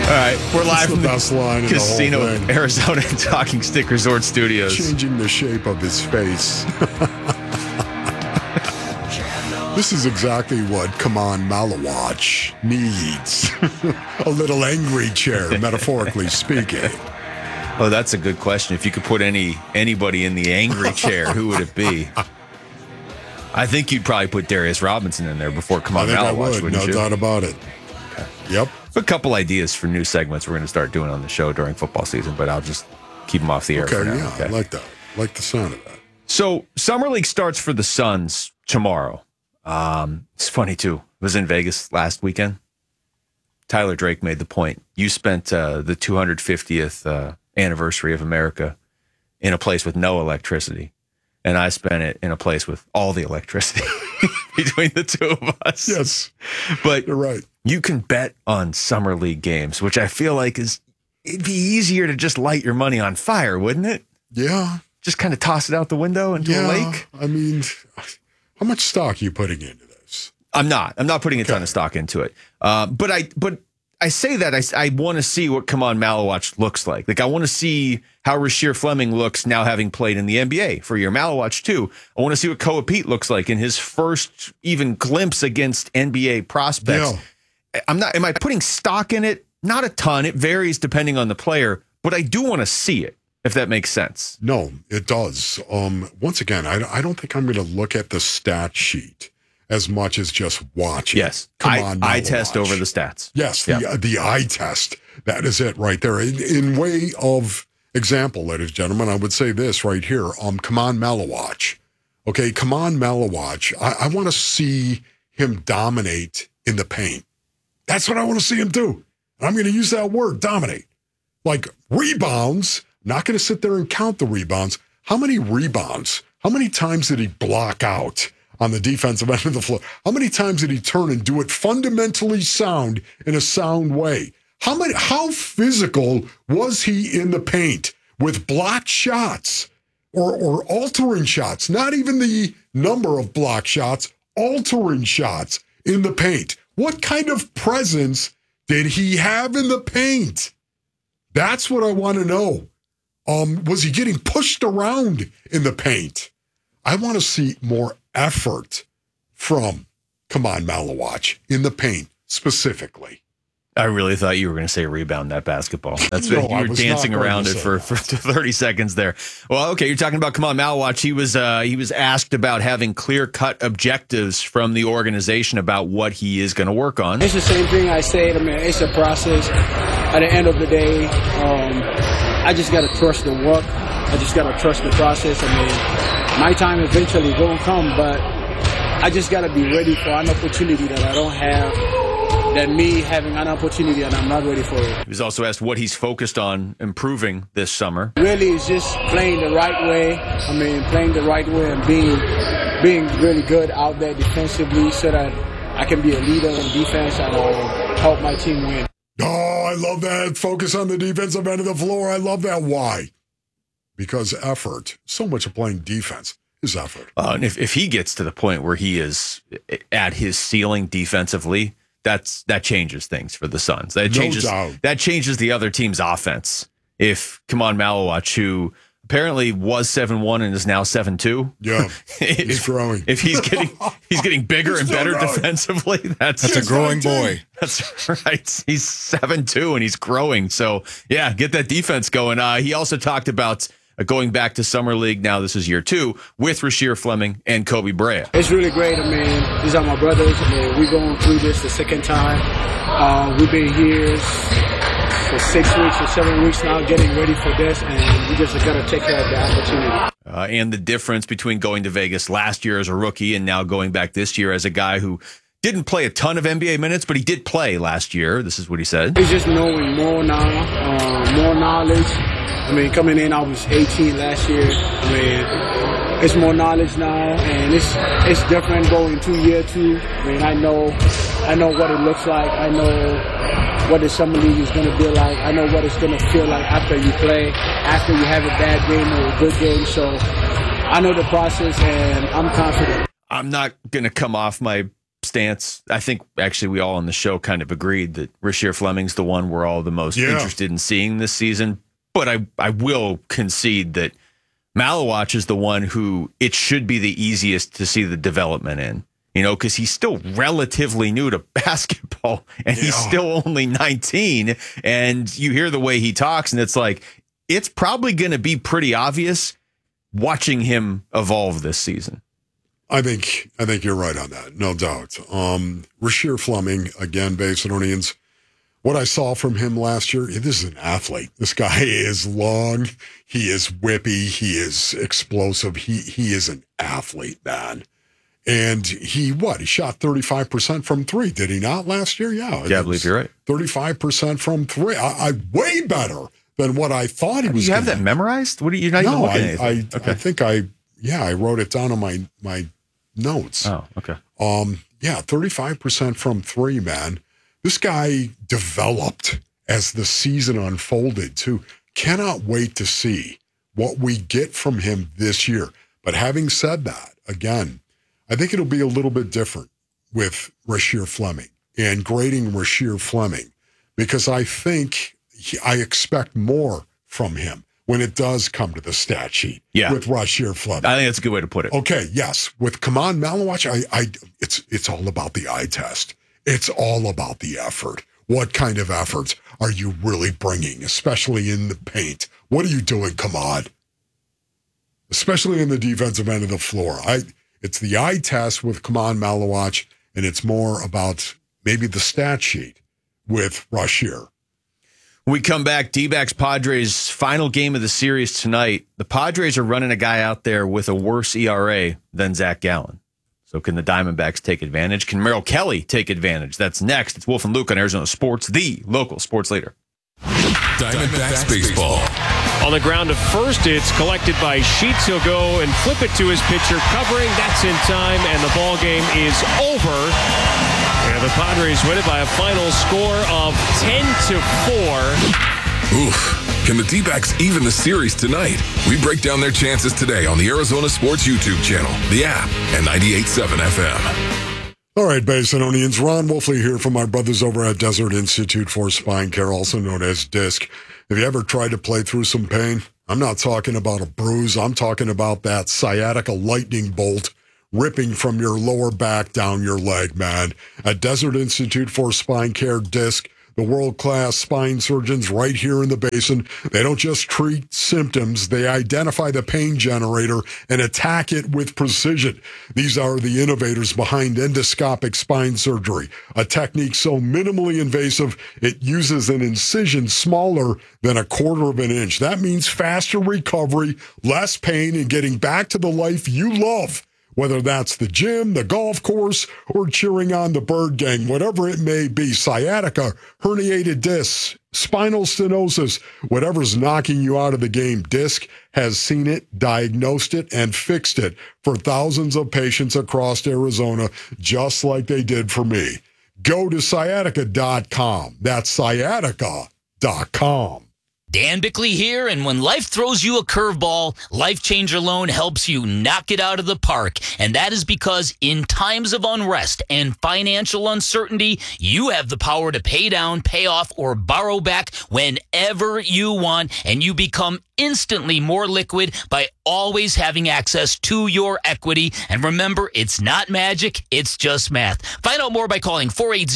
All right, we're live from the best line in the whole Casino thing. Arizona Talking Stick Resort Studios. Changing the shape of his face. This is exactly what Come On Malawach needs. A little angry chair, metaphorically speaking. Oh, that's a good question. If you could put anybody in the angry chair, who would it be? I think you'd probably put Darius Robinson in there before Come On I think I Malawach, would, wouldn't no you? doubt about it. Okay. Yep. A couple ideas for new segments we're going to start doing on the show during football season, but I'll just keep them off the air Okay, for now. yeah, I like that. I like the sound of that. So, Summer League starts for the Suns tomorrow. It's funny, too. I was in Vegas last weekend. Tyler Drake made the point. You spent the 250th anniversary of America in a place with no electricity, and I spent it in a place with all the electricity between the two of us. Yes, but you're right. You can bet on Summer League games, which I feel like it'd be easier to just light your money on fire, wouldn't it? Yeah. Just kind of toss it out the window into a lake? I mean, how much stock are you putting into this? I'm not putting a ton of stock into it. But I say that I want to see what Come On Malawach looks like. Like, I want to see how Rasheer Fleming looks now having played in the NBA for a year. Malawach, too. I want to see what Koa Pete looks like in his first even glimpse against NBA prospects. Yeah. Am I putting stock in it? Not a ton. It varies depending on the player, but I do want to see it, if that makes sense. No, it does. Once again, I don't think I'm going to look at the stat sheet as much as just watch it. Yes. I test over the stats. Yes, the eye test. That is it right there. In way of example, ladies and gentlemen, I would say this right here. Come On Malawach. Okay, Come On Malawach. I want to see him dominate in the paint. That's what I want to see him do. I'm going to use that word, dominate. Like rebounds, not going to sit there and count the rebounds. How many rebounds? How many times did he block out on the defensive end of the floor? How many times did he turn and do it fundamentally sound in a sound way? How physical was he in the paint with blocked shots or altering shots? Not even the number of block shots, altering shots in the paint. What kind of presence did he have in the paint? That's what I want to know. Was he getting pushed around in the paint? I want to see more effort from Come On Malawach in the paint specifically. I really thought you were going to say rebound that basketball. That's No, what you were dancing around it for 30 seconds there. Well, okay, you're talking about Come On Malawach. He was asked about having clear-cut objectives from the organization about what he is going to work on. It's the same thing I said. I mean, it's a process. At the end of the day, I just got to trust the work. I just got to trust the process. I mean, my time eventually going to come, but I just got to be ready for an opportunity that I don't have. Than me having an opportunity and I'm not ready for it. He was also asked what he's focused on improving this summer. Really, it's just playing the right way. I mean, playing the right way and being really good out there defensively so that I can be a leader in defense and help my team win. Oh, I love that. Focus on the defensive end of the floor. I love that. Why? Because effort. So much of playing defense is effort. And if he gets to the point where he is at his ceiling defensively, that changes things for the Suns. That changes the other team's offense. If Come On Malawach, who apparently was 7'1" and is now 7'2", yeah, he's growing. If he's getting bigger and better defensively, that's a growing boy. That's right. He's 7'2" and he's growing. So yeah, get that defense going. He also talked about going back to Summer League, now this is year 2, with Rasheer Fleming and Kobe Bryant. It's really great. I mean, these are my brothers. I mean, we're going through this the second time. We've been here for 6 weeks or 7 weeks now getting ready for this, and we just got to take care of the opportunity. And the difference between going to Vegas last year as a rookie and now going back this year as a guy who didn't play a ton of NBA minutes, but he did play last year. This is what he said. It's just knowing more now, more knowledge. I mean, coming in, I was 18 last year. I mean, it's more knowledge now, and it's different going to year 2. I mean, I know what it looks like. I know what the Summer League is going to be like. I know what it's going to feel like after you play, after you have a bad game or a good game. So I know the process, and I'm confident. I'm not going to come off my stance. I think actually we all on the show kind of agreed that Rasheer Fleming's the one we're all the most interested in seeing this season. But I will concede that Malawach is the one who it should be the easiest to see the development in, because he's still relatively new to basketball and he's still only 19. And you hear the way he talks and it's like, it's probably going to be pretty obvious watching him evolve this season. I think you're right on that, no doubt. Rasheer Fleming, again, Basinonians, what I saw from him last year, this is an athlete. This guy is long, he is whippy, he is explosive, he is an athlete, man. And he shot 35% from three, did he not last year? Yeah, I believe you're right. 35% from three. I way better than what I thought he was. You have that memorized? What are you not even looking at? I think I wrote it down on my notes. Oh, okay. 35% from three, man. This guy developed as the season unfolded too. Cannot wait to see what we get from him this year. But having said that, again, I think it'll be a little bit different with Rasheer Fleming and grading Rasheer Fleming because I think I expect more from him when it does come to the stat sheet with Rasheer Fleming. I think that's a good way to put it. Okay, yes. With Kaman Malawach, it's all about the eye test. It's all about the effort. What kind of efforts are you really bringing, especially in the paint? What are you doing, Kaman? Especially in the defensive end of the floor. It's the eye test with Kaman Malawach, and it's more about maybe the stat sheet with Rasheer. When we come back, D-backs Padres final game of the series tonight. The Padres are running a guy out there with a worse ERA than Zach Gallen. So can the Diamondbacks take advantage? Can Merrill Kelly take advantage? That's next. It's Wolf and Luke on Arizona Sports, the local sports leader. Diamondbacks baseball. On the ground to first, it's collected by Sheets. He'll go and flip it to his pitcher, covering. That's in time, and the ball game is over. And the Padres win it by a final score of 10-4. Oof. Can the D-backs even the series tonight? We break down their chances today on the Arizona Sports YouTube channel, the app, and 98.7 FM. All right, Basinonians, Ron Wolfley here from our brothers over at Desert Institute for Spine Care, also known as DISC. Have you ever tried to play through some pain? I'm not talking about a bruise. I'm talking about that sciatica lightning bolt ripping from your lower back down your leg, man. At Desert Institute for Spine Care, DISC, the world-class spine surgeons right here in the basin, they don't just treat symptoms, they identify the pain generator and attack it with precision. These are the innovators behind endoscopic spine surgery, a technique so minimally invasive, it uses an incision smaller than 1/4 of an inch. That means faster recovery, less pain, and getting back to the life you love. Whether that's the gym, the golf course, or cheering on the Bird Gang, whatever it may be, sciatica, herniated discs, spinal stenosis, whatever's knocking you out of the game, DISC has seen it, diagnosed it, and fixed it for thousands of patients across Arizona, just like they did for me. Go to sciatica.com. That's sciatica.com. Dan Bickley here, and when life throws you a curveball, Life Changer Loan helps you knock it out of the park. And that is because in times of unrest and financial uncertainty, you have the power to pay down, pay off, or borrow back whenever you want, and you become instantly more liquid by always having access to your equity. And remember, it's not magic, it's just math. Find out more by calling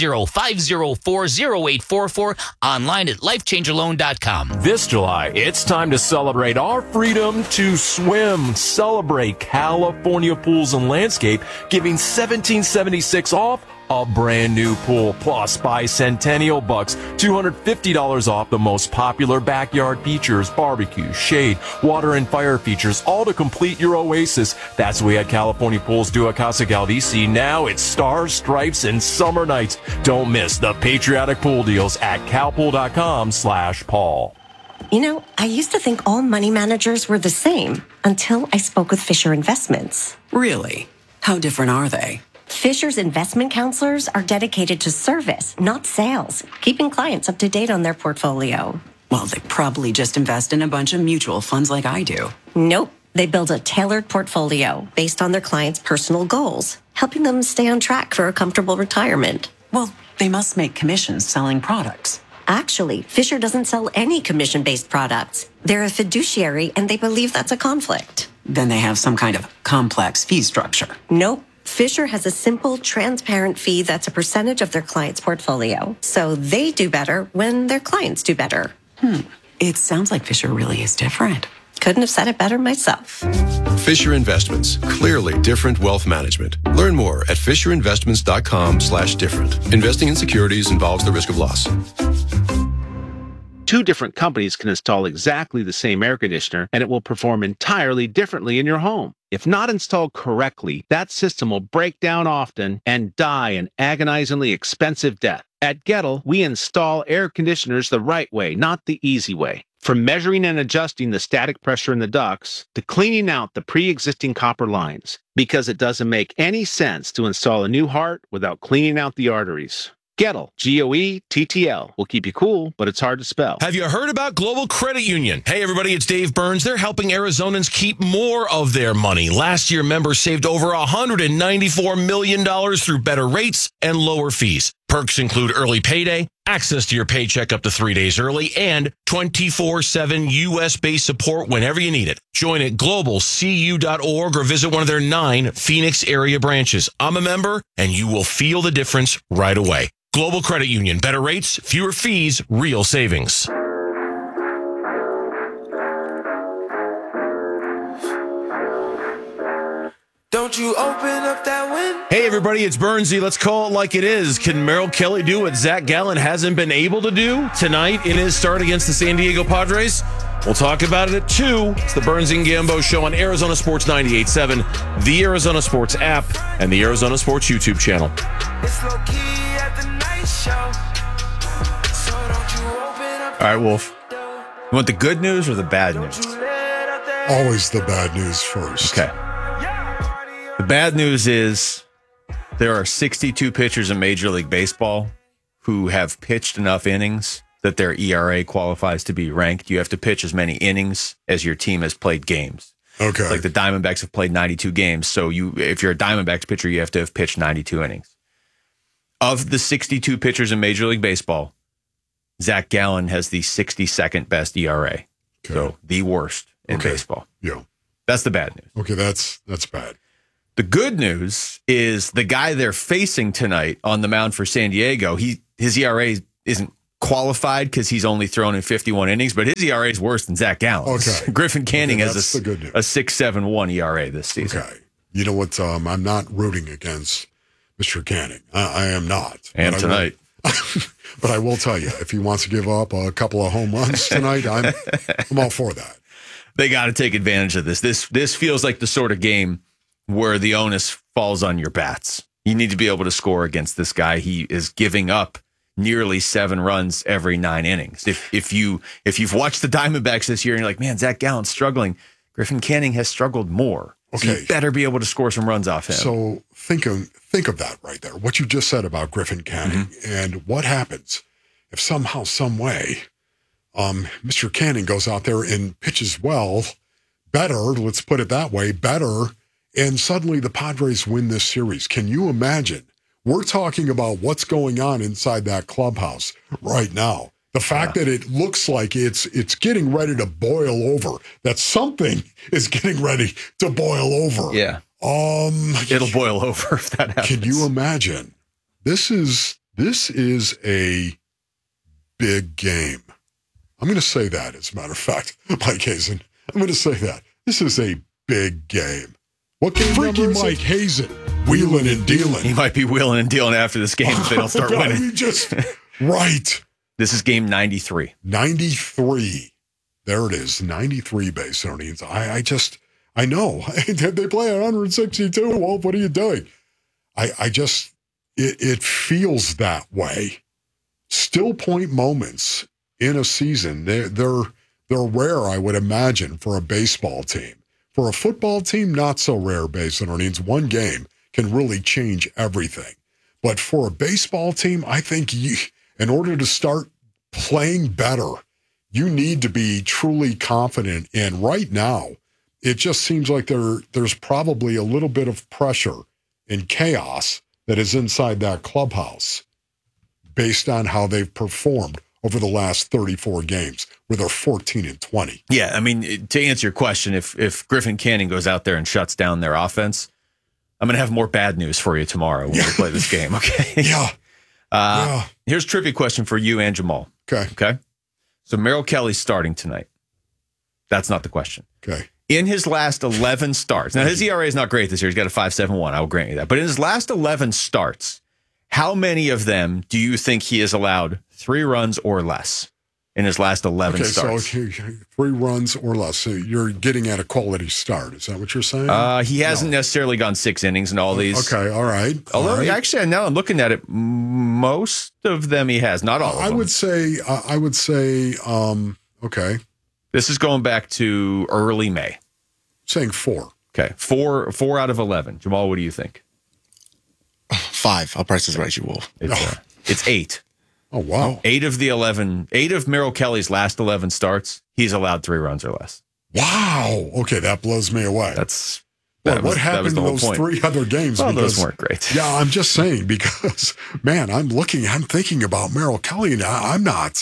480-504-0844, online at lifechangerloan.com. This July, it's time to celebrate our freedom to swim. Celebrate California Pools and Landscape, giving $1,776 off a brand new pool, plus bicentennial bucks, $250 off the most popular backyard features, barbecue, shade, water, and fire features, all to complete your oasis. That's what we at California Pools do at Casa Galdici. Now it's stars, stripes, and summer nights. Don't miss the patriotic pool deals at calpool.com/Paul. You know, I used to think all money managers were the same until I spoke with Fisher Investments. Really? How different are they? Fisher's investment counselors are dedicated to service, not sales, keeping clients up to date on their portfolio. Well, they probably just invest in a bunch of mutual funds like I do. Nope. They build a tailored portfolio based on their clients' personal goals, helping them stay on track for a comfortable retirement. Well, they must make commissions selling products. Actually, Fisher doesn't sell any commission-based products. They're a fiduciary, and they believe that's a conflict. Then they have some kind of complex fee structure. Nope. Fisher has a simple, transparent fee that's a percentage of their client's portfolio. So they do better when their clients do better. It sounds like Fisher really is different. Couldn't have said it better myself. Fisher Investments. Clearly different wealth management. Learn more at FisherInvestments.com/different. Investing in securities involves the risk of loss. Two different companies can install exactly the same air conditioner, and it will perform entirely differently in your home. If not installed correctly, that system will break down often and die an agonizingly expensive death. At Gettle, we install air conditioners the right way, not the easy way. From measuring and adjusting the static pressure in the ducts to cleaning out the pre-existing copper lines, because it doesn't make any sense to install a new heart without cleaning out the arteries. Gettle, Goettl, will keep you cool, but it's hard to spell. Have you heard about Global Credit Union? Hey, everybody, it's Dave Burns. They're helping Arizonans keep more of their money. Last year, members saved over $194 million through better rates and lower fees. Perks include early payday, access to your paycheck up to 3 days early, and 24/7 U.S.-based support whenever you need it. Join at globalcu.org or visit one of their 9 Phoenix area branches. I'm a member, and you will feel the difference right away. Global Credit Union. Better rates, fewer fees, real savings. Don't you open up that window? Hey, everybody, it's Burnsy. Let's call it like it is. Can Merrill Kelly do what Zach Gallen hasn't been able to do tonight in his start against the San Diego Padres? We'll talk about it at 2. It's the Burns and Gambo Show on Arizona Sports 98.7, the Arizona Sports app, and the Arizona Sports YouTube channel. It's low key at the night show. So don't you open up. All right, Wolf. You want the good news or the bad news? Always the bad news first. Okay. The bad news is there are 62 pitchers in Major League Baseball who have pitched enough innings that their ERA qualifies to be ranked. You have to pitch as many innings as your team has played games. Okay. Like the Diamondbacks have played 92 games. So if you're a Diamondbacks pitcher, you have to have pitched 92 innings. Of the 62 pitchers in Major League Baseball, Zach Gallen has the 62nd best ERA. Okay. So the worst in baseball. Yeah. That's the bad news. Okay, that's bad. The good news is the guy they're facing tonight on the mound for San Diego, his ERA isn't qualified because he's only thrown in 51 innings, but his ERA is worse than Zach Gallen's. Okay. Griffin Canning has a good news. 6.71 ERA this season. Okay. You know what? I'm not rooting against Mr. Canning. I am not. And tonight. But I will tell you, if he wants to give up a couple of home runs tonight, I'm all for that. They got to take advantage of this. This feels like the sort of game where the onus falls on your bats. You need to be able to score against this guy. He is giving up nearly 7 runs every 9 innings. If you've watched the Diamondbacks this year and you're like, man, Zach Gallen's struggling, Griffin Canning has struggled more. Okay. So you better be able to score some runs off him. So think of that right there. What you just said about Griffin Canning and what happens if somehow, some way, Mr. Canning goes out there and pitches well, better, let's put it that way, better, and suddenly the Padres win this series. Can you imagine? We're talking about what's going on inside that clubhouse right now. The fact that it looks like it's getting ready to boil over, that something is getting ready to boil over. Yeah. It'll boil over if that happens. Can you imagine? This is a big game. I'm going to say that, as a matter of fact, Mike Hazen. I'm going to say that. This is a big game. What game Freaky Mike Hazen, wheeling and dealing. He might be wheeling and dealing after this game if they don't start winning. Right. This is game 93. 93. There it is. 93 base earnings. I know. They play at 162. Well, what are you doing? It feels that way. Still point moments in a season. They're rare, I would imagine, for a baseball team. For a football team, not so rare base earnings. One game can really change everything. But for a baseball team, I think in order to start playing better, you need to be truly confident. And right now, it just seems like there's probably a little bit of pressure and chaos that is inside that clubhouse based on how they've performed over the last 34 games, where they're 14-20. Yeah, I mean, to answer your question, if Griffin Canning goes out there and shuts down their offense, I'm going to have more bad news for you tomorrow when we play this game, okay? Yeah. Here's a trivia question for you and Jamal. Okay? So Merrill Kelly's starting tonight. That's not the question. Okay. In his last 11 starts, now his ERA is not great this year. He's got a 5.71. I will grant you that. But in his last 11 starts, how many of them do you think he has allowed 3 runs or less in his last 11 starts? So 3 runs or less. So you're getting at a quality start. Is that what you're saying? He hasn't necessarily gone 6 innings in all these. Okay, all right. Although, actually, now I'm looking at it, most of them he has. Not all of them. I would say, okay. This is going back to early May. Saying 4. Okay, 4 out of 11. Jamal, what do you think? 5. I'll price this right, you wolf. It's 8. Oh, wow. 8 of Merrill Kelly's last 11 starts, he's allowed 3 runs or less. Wow. Okay, that blows me away. What happened in those 3 other games? Well, those weren't great. Yeah, I'm just saying because, man, I'm thinking about Merrill Kelly and I'm not.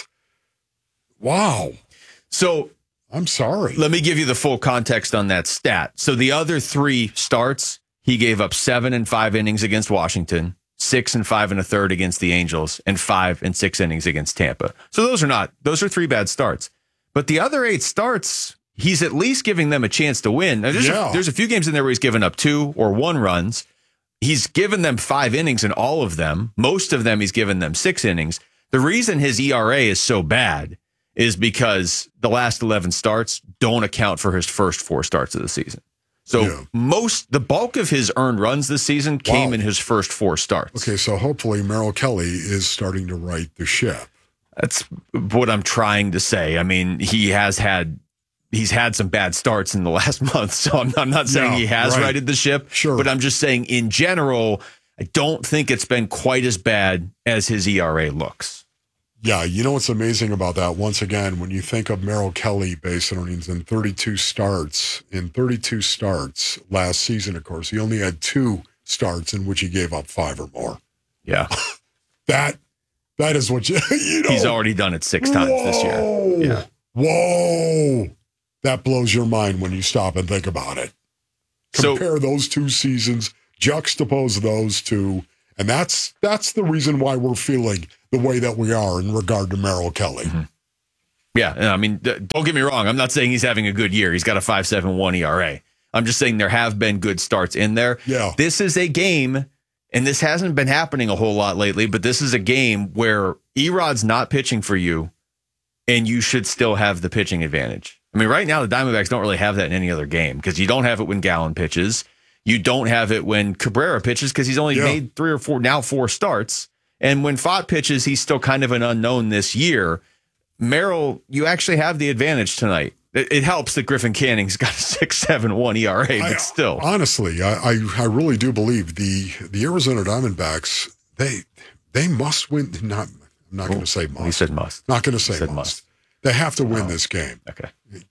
Wow. So I'm sorry. Let me give you the full context on that stat. So the other 3 starts, he gave up 7 and 5 innings against Washington, 6 and 5 1/3 against the Angels, and 5 and 6 innings against Tampa. So those are 3 bad starts. But the other 8 starts, he's at least giving them a chance to win. Now, there's a few games in there where he's given up 2 or 1 runs. He's given them 5 innings in all of them. Most of them, he's given them 6 innings. The reason his ERA is so bad is because the last 11 starts don't account for his first 4 starts of the season. So the bulk of his earned runs this season came in his first 4 starts. Okay, so hopefully Merrill Kelly is starting to right the ship. That's what I'm trying to say. I mean, he's had some bad starts in the last month, so I'm not saying he has righted the ship. Sure. But I'm just saying in general, I don't think it's been quite as bad as his ERA looks. Yeah, you know what's amazing about that? Once again, when you think of Merrill Kelly base earnings in 32 starts last season, of course, he only had 2 starts in which he gave up 5 or more. Yeah. That is what you know. He's already done it 6 times this year. Yeah. Whoa. That blows your mind when you stop and think about it. Compare those 2 seasons, juxtapose those 2, and that's the reason why we're feeling the way that we are in regard to Merrill Kelly. Mm-hmm. Yeah, I mean, don't get me wrong. I'm not saying he's having a good year. He's got a 5.71 ERA. I'm just saying there have been good starts in there. Yeah. This is a game, and this hasn't been happening a whole lot lately, but this is a game where Erod's not pitching for you, and you should still have the pitching advantage. I mean, right now, the Diamondbacks don't really have that in any other game because you don't have it when Gallen pitches. You don't have it when Cabrera pitches because he's only made 3 or 4 starts. And when Fott pitches, he's still kind of an unknown this year. Merrill, you actually have the advantage tonight. It helps that Griffin Canning's got a 6.71 ERA, but still. Honestly, I really do believe the Arizona Diamondbacks, they must win. I'm not going to say must. He said must. Not going to say must. They have to win this game. Okay.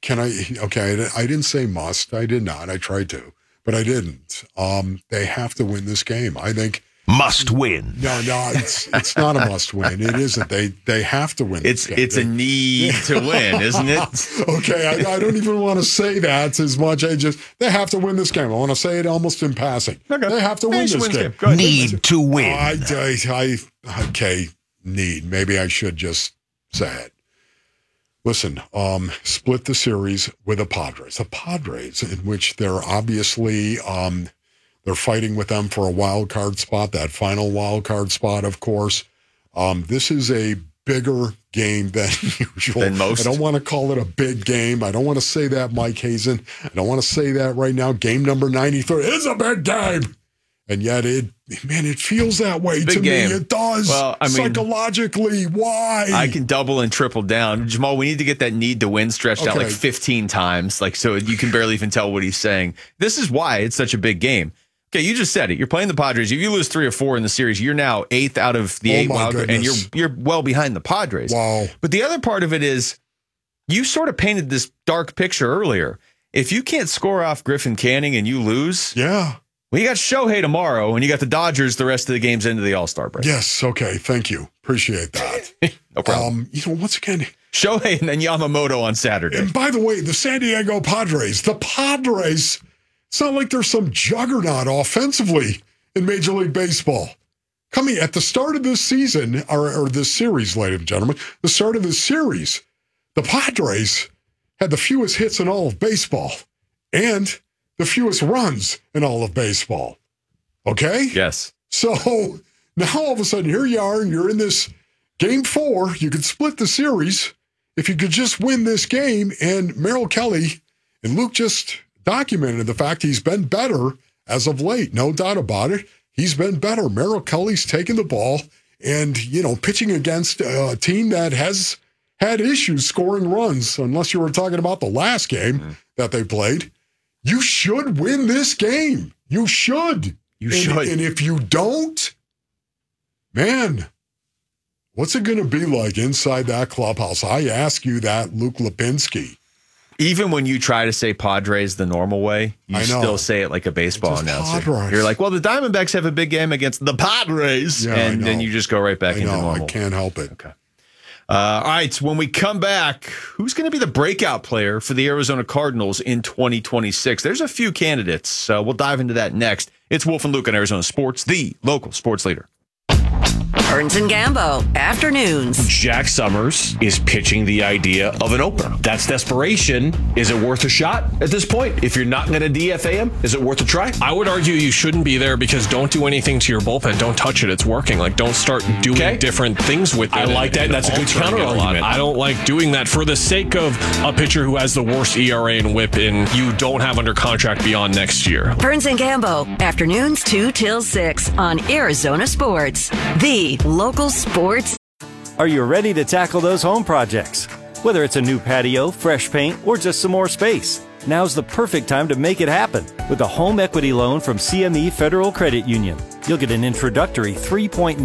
I didn't say must. I did not. I tried to, but I didn't. They have to win this game. I think. Must win. No, it's not a must win. It isn't. They have to win. It's a need to win, isn't it? Okay, I don't even want to say that as much. They have to win this game. I want to say it almost in passing. Okay. They have to win this game. Need to win. Okay, need. Maybe I should just say it. Listen, split the series with the Padres. The Padres, in which they're obviously they're fighting with them for a wild card spot, that final wild card spot, of course. This is a bigger game than usual. Than most. I don't want to call it a big game. I don't want to say that, Mike Hazen. I don't want to say that right now. Game number 93 is a big game. And yet it feels that way to me. It does. Well, I mean, psychologically. Why? I can double and triple down. Jamal, we need to get that need to win stretched out like 15 times, so you can barely even tell what he's saying. This is why it's such a big game. Okay, you just said it. You're playing the Padres. If you lose 3 or 4 in the series, you're now 8th out of the 8 wild card, and you're well behind the Padres. Wow. But the other part of it is you sort of painted this dark picture earlier. If you can't score off Griffin Canning and you lose, Well, you got Shohei tomorrow, and you got the Dodgers the rest of the games into the All-Star break. Yes, okay, thank you. Appreciate that. No problem. Once again, Shohei and then Yamamoto on Saturday. And by the way, the San Diego Padres, it's not like there's some juggernaut offensively in Major League Baseball. Coming at the start of this season, or this series, ladies and gentlemen, the start of this series, the Padres had the fewest hits in all of baseball and the fewest runs in all of baseball. Okay? Yes. So now all of a sudden, here you are, and you're in this game 4. You could split the series if you could just win this game. And Merrill Kelly and Luke just documented the fact he's been better as of late. No doubt about it. He's been better. Merrill Kelly's taking the ball and, pitching against a team that has had issues scoring runs, unless you were talking about the last game that they played. You should win this game. You should. And if you don't, man, what's it going to be like inside that clubhouse? I ask you that, Luke Lipinski. Even when you try to say Padres the normal way, you still say it like a baseball announcer. Padres. You're like, well, the Diamondbacks have a big game against the Padres. Yeah, and then you just go right back into normal. I can't help it. Okay. All right, when we come back, who's going to be the breakout player for the Arizona Cardinals in 2026? There's a few candidates, so we'll dive into that next. It's Wolf and Luke on Arizona Sports, the local sports leader. Burns and Gambo, afternoons. Jack Summers is pitching the idea of an opener. That's desperation. Is it worth a shot at this point? If you're not going to DFA him, is it worth a try? I would argue you shouldn't be there because don't do anything to your bullpen. Don't touch it. It's working. Don't start doing different things with it. I like that. That's a good counter argument. I don't like doing that for the sake of a pitcher who has the worst ERA and WHIP and you don't have under contract beyond next year. Burns and Gambo, afternoons 2 till 6 on Arizona Sports, the local sports. Are you ready to tackle those home projects? Whether it's a new patio, fresh paint, or just some more space, now's the perfect time to make it happen with a home equity loan from CME Federal Credit Union. You'll get an introductory 3.99%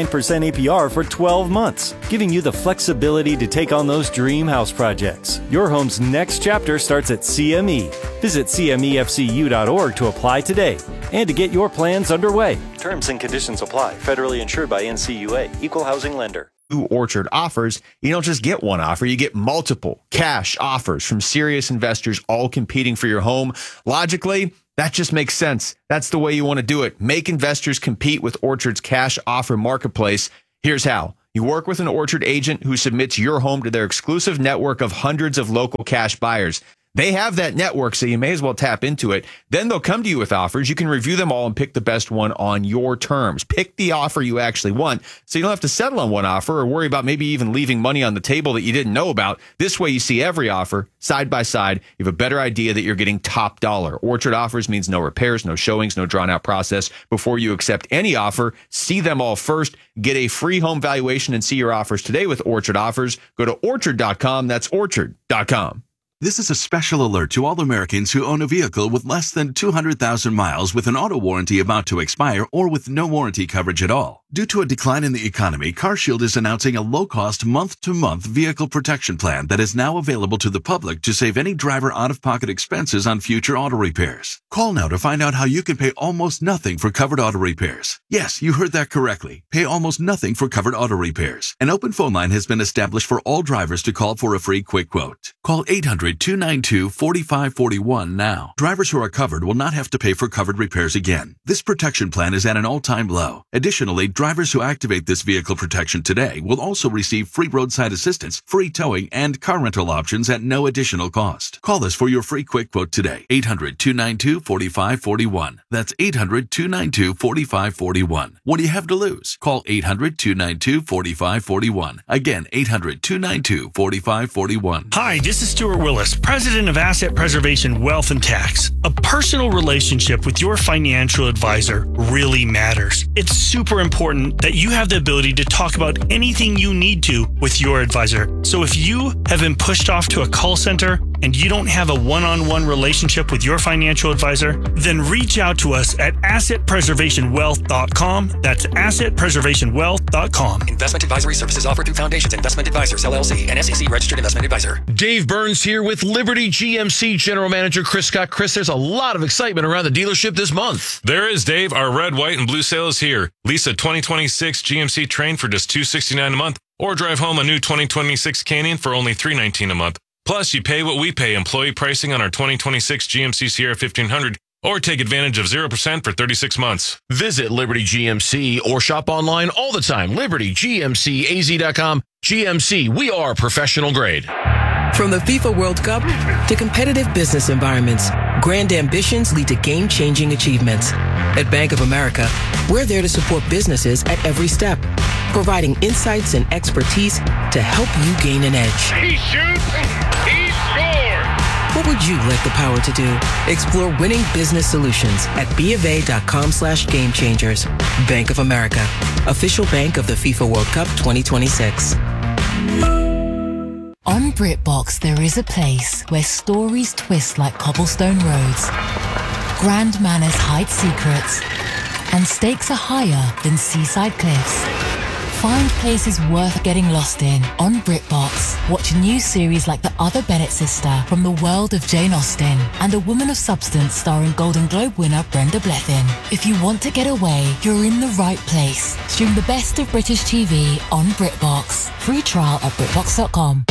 APR for 12 months, giving you the flexibility to take on those dream house projects. Your home's next chapter starts at CME. Visit CMEFCU.org to apply today and to get your plans underway. Terms and conditions apply. Federally insured by NCUA. Equal housing lender. Orchard offers, you don't just get one offer, you get multiple cash offers from serious investors all competing for your home. Logically, that just makes sense. That's the way you want to do it. Make investors compete with Orchard's cash offer marketplace. Here's how. You work with an Orchard agent who submits your home to their exclusive network of hundreds of local cash buyers. They have that network, so you may as well tap into it. Then they'll come to you with offers. You can review them all and pick the best one on your terms. Pick the offer you actually want, so you don't have to settle on one offer or worry about maybe even leaving money on the table that you didn't know about. This way, you see every offer side by side. You have a better idea that you're getting top dollar. Orchard offers means no repairs, no showings, no drawn-out process. Before you accept any offer, see them all first. Get a free home valuation and see your offers today with Orchard Offers. Go to Orchard.com. That's Orchard.com. This is a special alert to all Americans who own a vehicle with less than 200,000 miles with an auto warranty about to expire or with no warranty coverage at all. Due to a decline in the economy, CarShield is announcing a low-cost month-to-month vehicle protection plan that is now available to the public to save any driver out-of-pocket expenses on future auto repairs. Call now to find out how you can pay almost nothing for covered auto repairs. Yes, you heard that correctly. Pay almost nothing for covered auto repairs. An open phone line has been established for all drivers to call for a free quick quote. Call 800-292-4541 now. Drivers who are covered will not have to pay for covered repairs again. This protection plan is at an all-time low. Additionally, drivers who activate this vehicle protection today will also receive free roadside assistance, free towing, and car rental options at no additional cost. Call us for your free quick quote today. 800-292-4541. That's 800-292-4541. What do you have to lose? Call 800-292-4541. Again, 800-292-4541. Hi, this is Stuart Willis, President of Asset Preservation Wealth and Tax. A personal relationship with your financial advisor really matters. It's super important important that you have the ability to talk about anything you need to with your advisor. So if you have been pushed off to a call center and you don't have a one-on-one relationship with your financial advisor, then reach out to us at assetpreservationwealth.com. That's assetpreservationwealth.com. Investment advisory services offered through Foundations Investment Advisors, LLC, an SEC registered investment advisor. Dave Burns here with Liberty GMC General Manager Chris Scott. Chris, there's a lot of excitement around the dealership this month. There is, Dave. Our red, white, and blue sale is here. Lease a 2026 GMC Train for just $269 a month, or drive home a new 2026 Canyon for only $319 a month. Plus, you pay what we pay employee pricing on our 2026 GMC Sierra 1500, or take advantage of 0% for 36 months. Visit Liberty GMC or shop online all the time. LibertyGMCAZ.com. GMC, we are professional grade. From the FIFA World Cup to competitive business environments, grand ambitions lead to game-changing achievements. At Bank of America, we're there to support businesses at every step, providing insights and expertise to help you gain an edge. He shoots, he scores! What would you like the power to do? Explore winning business solutions at BofA.com/gamechangers. Bank of America, official bank of the FIFA World Cup 2026. On BritBox, there is a place where stories twist like cobblestone roads, grand manners hide secrets, and stakes are higher than seaside cliffs. Find places worth getting lost in on BritBox. Watch new series like The Other Bennett Sister from the world of Jane Austen and A Woman of Substance starring Golden Globe winner Brenda Blethyn. If you want to get away, you're in the right place. Stream the best of British TV on BritBox. Free trial at BritBox.com.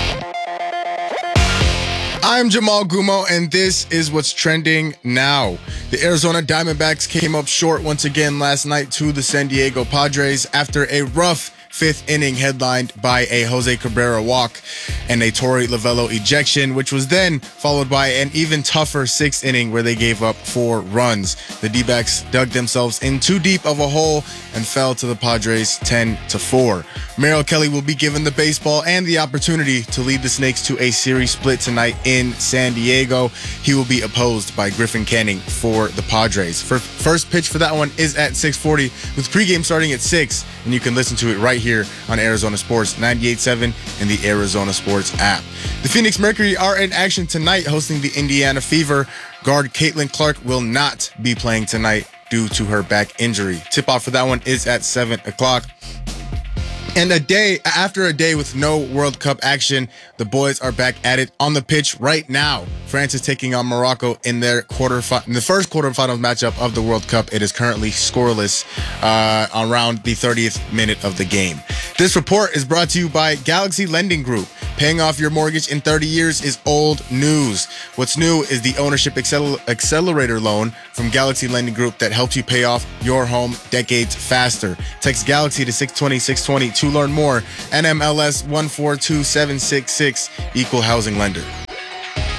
I'm Jamal Gumo, and this is what's trending now. The Arizona Diamondbacks came up short once again last night to the San Diego Padres after a rough fifth inning headlined by a Jose Cabrera walk and a Torey Lovello ejection, which was then followed by an even tougher sixth inning where they gave up 4 runs. The D-backs dug themselves in too deep of a hole and fell to the Padres 10-4. Merrill Kelly will be given the baseball and the opportunity to lead the Snakes to a series split tonight in San Diego. He will be opposed by Griffin Canning for the Padres. First pitch for that one is at 6:40 with pregame starting at 6, and you can listen to it right here on Arizona Sports 98.7 and the Arizona Sports app. The Phoenix Mercury are in action tonight hosting the Indiana Fever. Guard Caitlin Clark will not be playing tonight due to her back injury. Tip-off for that one is at 7 o'clock. And after a day with no World Cup action, the boys are back at it on the pitch right now. France is taking on Morocco in their in the first quarterfinals matchup of the World Cup. It is currently scoreless around the 30th minute of the game. This report is brought to you by Galaxy Lending Group. Paying off your mortgage in 30 years is old news. What's new is the Ownership Accelerator loan from Galaxy Lending Group that helps you pay off your home decades faster. Text Galaxy to 620-620 to learn more. NMLS 142766, Equal Housing Lender.